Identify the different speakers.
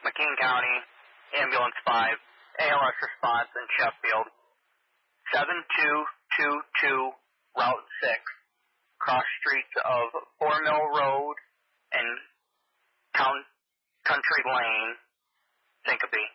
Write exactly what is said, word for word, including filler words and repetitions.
Speaker 1: McKean County, Ambulance five, A L S response in Sheffield. seven two two two, Route six, cross streets of Four Mill Road and Count, Country Lane, Syncope.